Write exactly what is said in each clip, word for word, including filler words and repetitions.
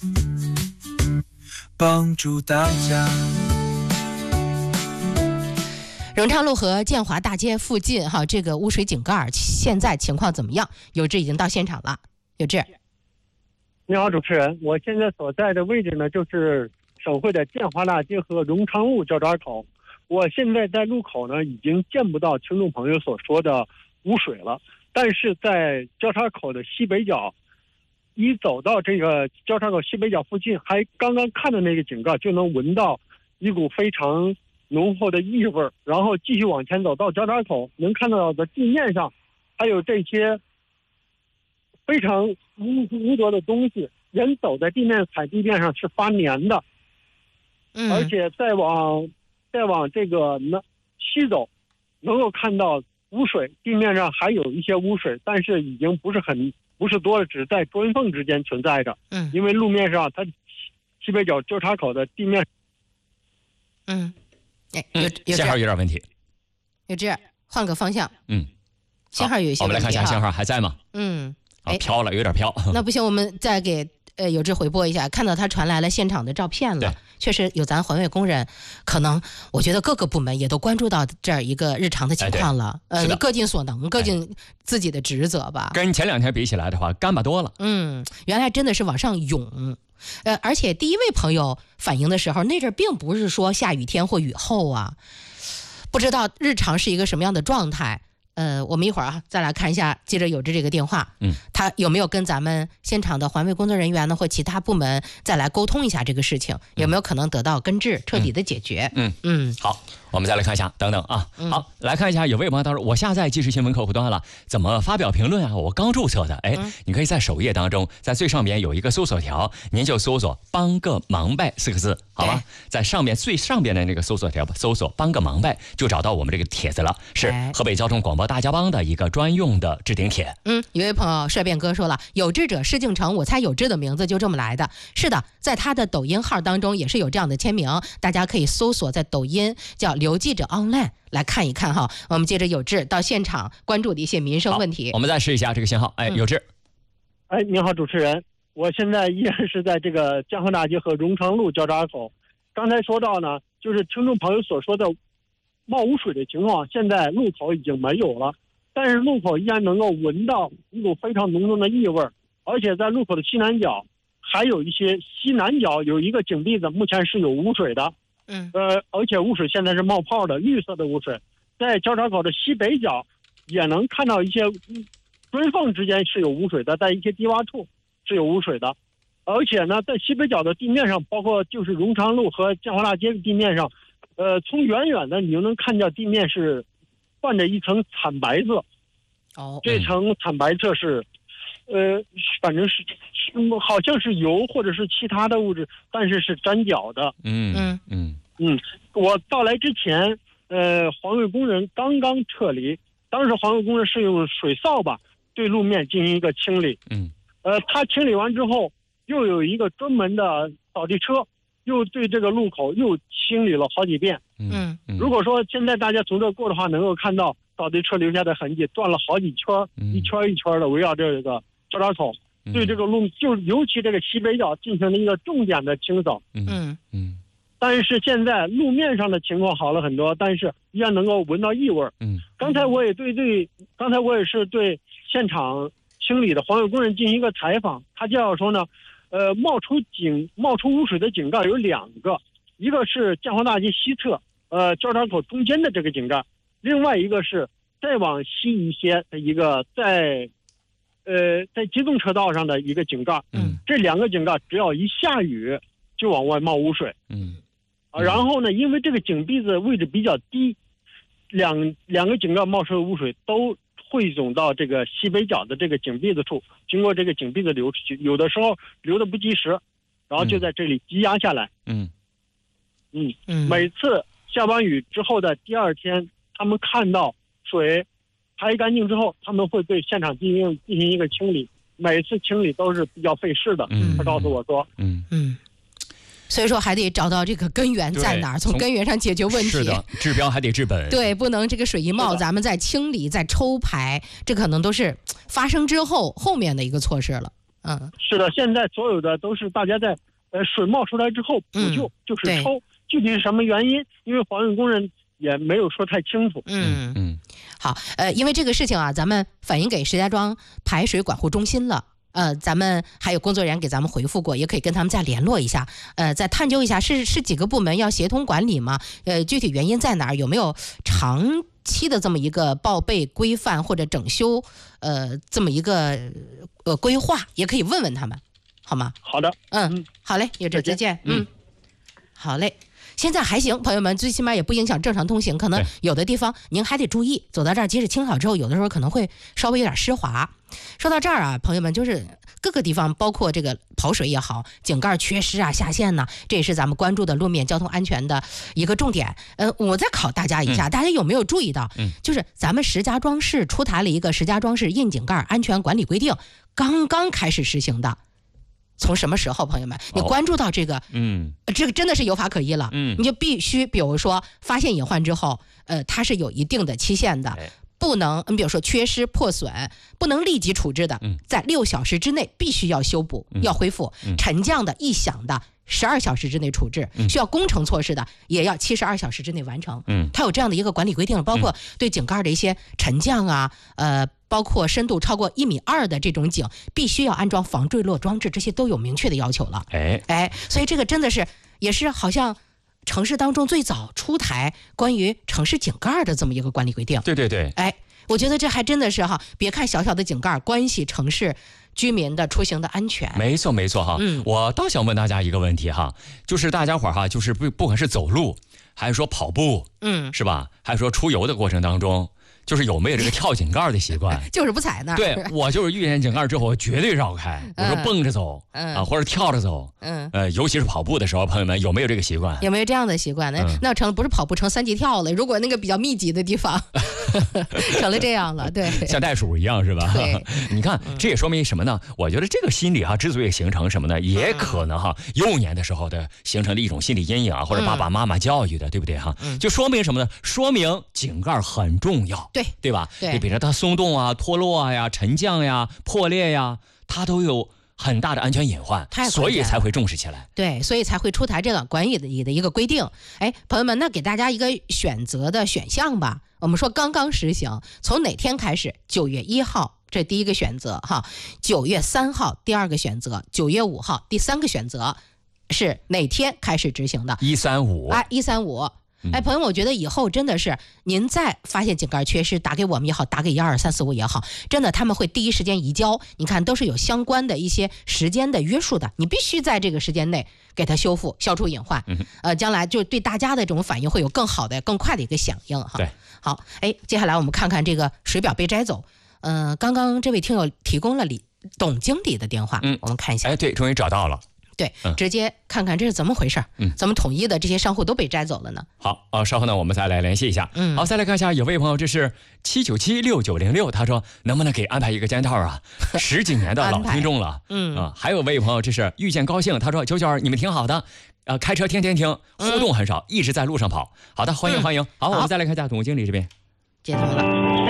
帮助大家。 荣昌路和建华大街附近哈，这个污水井盖现在情况怎么样？有志已经到现场了。有志， 你好，主持人，我现在所在的位置呢，就是省会的建华大街和荣昌路交叉口。我现在在路口呢，已经见不到听众朋友所说的污水了，但是在交叉口的西北角，一走到这个交叉口西北角附近，还刚刚看的那个井盖，就能闻到一股非常浓厚的异味，然后继续往前走到交叉口，能看到的地面上还有这些非常污污浊的东西，人走在地面踩地面上是发黏的。 嗯， 而且再往再往这个南西走，能够看到污水，地面上还有一些污水，但是已经不是很不是多了，只是在砖缝之间存在着。 嗯， 因为路面上它西北角交叉口的地面， 嗯。哎， 有有信号有点问题， 有志换个方向， 嗯， 信号有一些问题。 我们来看一下信号还在吗？ 嗯， 啊，飘了，有点飘。 那不行，我们再给呃有志回播一下，看到他传来了现场的照片了。确实有咱环卫工人，可能我觉得各个部门也都关注到这儿一个日常的情况了。 哎、 呃，各尽所能，各尽自己的职责吧。 跟前两天比起来的话，干巴多了。 嗯，原来真的是往上涌。呃，而且第一位朋友反映的时候，那阵并不是说下雨天或雨后啊，不知道日常是一个什么样的状态。呃，我们一会儿啊再来看一下记者有志这个电话， 嗯， 他有没有跟咱们现场的环卫工作人员呢或其他部门再来沟通一下这个事情，嗯、有没有可能得到根治、彻底的解决？ 嗯嗯, 嗯， 好，我们再来看一下，等等啊， 嗯、 好，来看一下，有位朋友他说我下载即时新闻客户端了，怎么发表评论啊？我刚注册的，哎，嗯、你可以在首页当中，在最上面有一个搜索条，您就搜索“帮个忙呗”四个字，好吧？在上面最上边的那个搜索条，搜索“帮个忙呗”，就找到我们这个帖子了，是河北交通广播大家帮的一个专用的置顶帖。 嗯，有位朋友帅变哥说了，有志者施敬成，我猜有志的名字就这么来的。是的，在他的抖音号当中也是有这样的签名，大家可以搜索在抖音叫刘记者 online 来看一看哈。我们接着有志到现场关注的一些民生问题。 我们再试一下这个信号，哎，有志。 哎，你好，主持人，我现在依然是在这个建华大街和荣昌路交叉口。刚才说到呢，就是听众朋友所说的冒污水的情况，现在路口已经没有了。但是路口依然能够闻到一股非常浓重的异味，而且在路口的西南角还有一些西南角有一个井壁子，目前是有污水的， 嗯， 呃，而且污水现在是冒泡的，绿色的污水。在交叉口的西北角也能看到一些砖缝之间是有污水的，在一些低洼处是有污水的，而且呢，在西北角的地面上，包括就是荣昌路和建华大街的地面上，呃，从远远的你就能看到地面是泛着一层惨白色， 哦， 这层惨白色是，呃，反正是是好像是油或者是其他的物质，但是是粘脚的。 嗯嗯嗯嗯，我到来之前，呃，环卫工人刚刚撤离，当时环卫工人是用水扫把对路面进行一个清理。 嗯， 呃，他清理完之后，又有一个专门的扫地车，又对这个路口又清理了好几遍。 嗯， 如果说现在大家从这过的话，能够看到扫地车留下的痕迹，转了好几圈， 嗯、 一圈一圈的围绕这个交叉口，嗯、对这个路，就尤其这个西北角进行了一个重点的清扫。 嗯嗯。 但是现在路面上的情况好了很多，但是依然能够闻到异味。 嗯， 刚才我也对对，刚才我也是对现场清理的环卫工人进行一个采访，他就要说呢，呃，冒出井冒出污水的井盖有两个。一个是建华大街西侧，呃，交叉口中间的这个井盖，另外一个是再往西一些的一个在，呃，在机动车道上的一个井盖。 嗯， 这两个井盖只要一下雨就往外冒污水。 嗯， 啊，然后呢，因为这个井壁子位置比较低，两两个井盖冒出的污水都汇总到这个西北角的这个井壁子处，经过这个井壁子流出去，有的时候流的不及时，然后就在这里积压下来。 嗯。 嗯嗯，每次下完雨之后的第二天，他们看到水排干净之后，他们会对现场进行进行一个清理。每次清理都是比较费事的。 嗯， 他告诉我说， 嗯嗯，所以说还得找到这个根源在哪儿，从根源上解决问题。 是的，治标还得治本。 对，不能这个水一冒，咱们再清理、再抽排，这可能都是发生之后后面的一个措施了。 嗯， 是的，现在所有的都是大家在呃水冒出来之后补救， 嗯、 就是抽，具体是什么原因？因为环卫工人也没有说太清楚。 嗯嗯，好，呃，因为这个事情啊，咱们反映给石家庄排水管护中心了。呃，咱们还有工作人员给咱们回复过，也可以跟他们再联络一下，呃，再探究一下是是几个部门要协同管理吗？呃，具体原因在哪儿？有没有长期的这么一个报备规范或者整修，呃，这么一个呃规划，也可以问问他们，好吗？ 好的， 嗯，嗯好嘞，有志再见，嗯，好嘞。现在还行，朋友们，最起码也不影响正常通行。可能有的地方您还得注意，走到这儿，即使清好之后，有的时候可能会稍微有点湿滑。说到这儿啊，朋友们，就是各个地方，包括这个跑水也好，井盖缺失啊、下陷呢，这也是咱们关注的路面交通安全的一个重点。呃，我再考大家一下，嗯、大家有没有注意到？嗯，就是咱们石家庄市出台了一个石家庄市窨井盖安全管理规定，刚刚开始实行的。从什么时候，朋友们，你关注到这个，嗯、哦，这个真的是有法可依了，嗯，你就必须，比如说发现隐患之后，呃，它是有一定的期限的，哎、不能，你比如说缺失破损，不能立即处置的，嗯、在六小时之内必须要修补、嗯、要恢复，嗯、沉降的、异响的。十二小时之内处置，需要工程措施的，也要七十二小时之内完成。嗯，它有这样的一个管理规定，包括对井盖的一些沉降啊，呃，包括深度超过一米二的这种井，必须要安装防坠落装置，这些都有明确的要求了。哎哎，所以这个真的是也是好像城市当中最早出台关于城市井盖的这么一个管理规定。 对对对， 哎，我觉得这还真的是哈，别看小小的井盖，关系城市居民的出行的安全。 没错没错哈，嗯，我倒想问大家一个问题哈，就是大家伙哈，就是不不管是走路，还是说跑步，嗯，是吧？还是说出游的过程当中，就是有没有这个跳井盖的习惯？ 就是不踩那儿。 对，我就是遇见井盖之后，我绝对绕开，我说蹦着走，嗯啊，或者跳着走，嗯，呃，尤其是跑步的时候，朋友们有没有这个习惯？ 有没有这样的习惯呢？嗯、那成不是跑步成三级跳了？如果那个比较密集的地方。成了这样了，对， 像袋鼠一样是吧？对，你看，这也说明什么呢？我觉得这个心理哈，之所以形成什么呢，也可能哈，幼年的时候的形成的一种心理阴影啊，或者爸爸妈妈教育的，对不对哈？就说明什么呢？说明井盖很重要， 对对吧？ 对， 就比如它松动啊、脱落啊呀、沉降呀、破裂呀，它都有很大的安全隐患，所以才会重视起来。 对，所以才会出台这个管理的的一个规定。哎，朋友们，那给大家一个选择的选项吧。我们说刚刚实行，从哪天开始？九月一号，这第一个选择哈；九月三号，第二个选择；九月五号，第三个选择，是哪天开始执行的？ 一三五啊，一三五。哎，朋友们，我觉得以后真的是您再发现井盖缺失，打给我们也好，打给一二三四五也好，真的他们会第一时间移交。你看，都是有相关的一些时间的约束的，你必须在这个时间内给它修复、消除隐患。嗯、呃，将来就对大家的这种反应会有更好的、更快的一个响应哈。 对， 好，哎，接下来我们看看这个水表被摘走。嗯、呃，刚刚这位听友提供了李董经理的电话，嗯，我们看一下。 哎，对，终于找到了。 对，直接看看这是怎么回事。嗯，咱们统一的这些商户都被摘走了呢。 好，呃，稍后呢，我们再来联系一下。嗯，好，再来看一下，有位朋友，这是七九七六九零六，他说能不能给安排一个间套啊？十几年的老听众了。嗯啊，还有位朋友，这是遇见高兴，他说九九二你们挺好的，呃，开车天天听，互动很少，嗯、一直在路上跑。好的，欢迎、嗯、欢迎。好，我们再来看一下董经理这边， 接通了。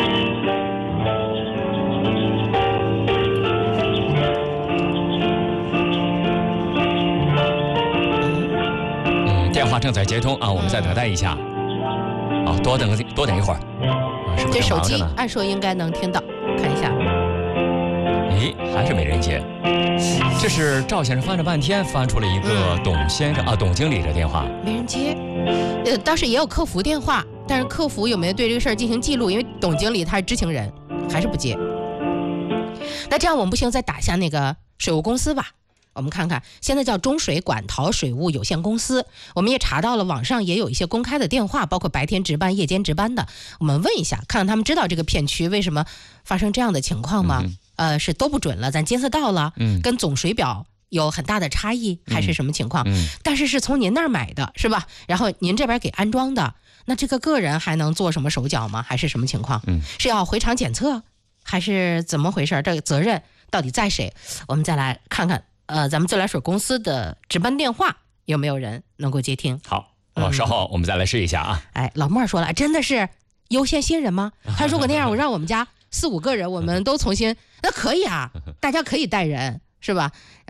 电话正在接通啊，我们再等待一下。好，多等多等一会儿。啊，是不是这手机按说应该能听到，看一下。 咦，还是没人接。这是赵先生翻了半天，翻出了一个董先生、嗯、啊，董经理的电话， 没人接。呃，倒是也有客服电话，但是客服有没有对这个事儿进行记录？因为董经理他是知情人，还是不接。那这样我们不行，再打下那个水务公司吧。我们看看，现在叫中水管陶水务有限公司，我们也查到了网上也有一些公开的电话，包括白天值班、夜间值班的。我们问一下，看看他们知道这个片区为什么发生这样的情况吗？嗯、呃，是都不准了，咱监测到了，嗯，跟总水表有很大的差异，还是什么情况？嗯嗯、但是是从您那儿买的，是吧？然后您这边给安装的，那这个个人还能做什么手脚吗？还是什么情况？嗯，是要回厂检测，还是怎么回事？这个责任到底在谁？我们再来看看。呃，咱们自来水公司的值班电话有没有人能够接听？ 好，哦，稍后我们再来试一下啊。 哎，老莫说了，真的是优先新人吗？他如果那样，我让我们家四五个人，我们都重新，那可以啊，大家可以带人， 是吧？